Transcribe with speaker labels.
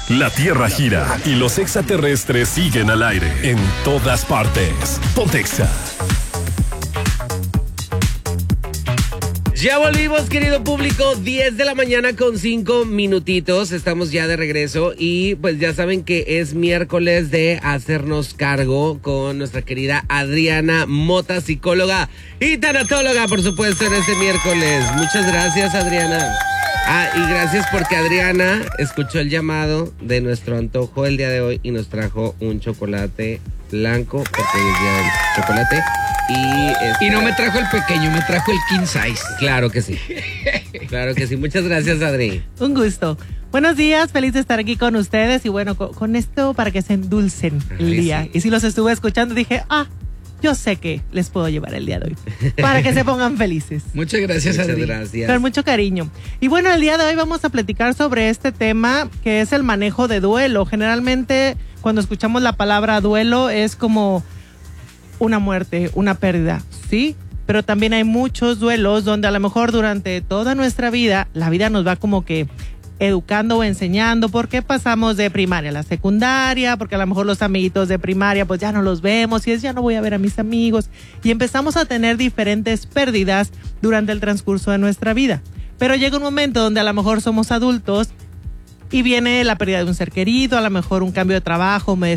Speaker 1: La Tierra gira y los extraterrestres siguen al aire en todas partes. Pontexa.
Speaker 2: Ya volvimos, querido público, 10 de la mañana con 5 minutitos, estamos ya de regreso y pues ya saben que es miércoles de hacernos cargo con nuestra querida Adriana Mota, psicóloga y tanatóloga, por supuesto, en este miércoles. Muchas gracias, Adriana. Y gracias porque Adriana escuchó el llamado de nuestro antojo el día de hoy y nos trajo un chocolate blanco, porque es día del chocolate. Y
Speaker 3: no me trajo el pequeño, me trajo el king size.
Speaker 2: Claro que sí. Claro que sí. Muchas gracias, Adri.
Speaker 4: Un gusto. Buenos días, feliz de estar aquí con ustedes. Y bueno, con esto para que se endulcen el día.
Speaker 2: Sí.
Speaker 4: Y si los estuve escuchando, dije, yo sé que les puedo llevar el día de hoy. Para que se pongan felices.
Speaker 3: Muchas gracias, Adri.
Speaker 2: Gracias.
Speaker 4: Con mucho cariño. Y bueno, el día de hoy vamos a platicar sobre este tema que es el manejo de duelo. Generalmente, cuando escuchamos la palabra duelo, es como una muerte, una pérdida, ¿sí? Pero también hay muchos duelos donde a lo mejor durante toda nuestra vida, la vida nos va como que educando o enseñando, porque pasamos de primaria a la secundaria, porque a lo mejor los amiguitos de primaria pues ya no los vemos y ya no voy a ver a mis amigos y empezamos a tener diferentes pérdidas durante el transcurso de nuestra vida. Pero llega un momento donde a lo mejor somos adultos y viene la pérdida de un ser querido, a lo mejor un cambio de trabajo, me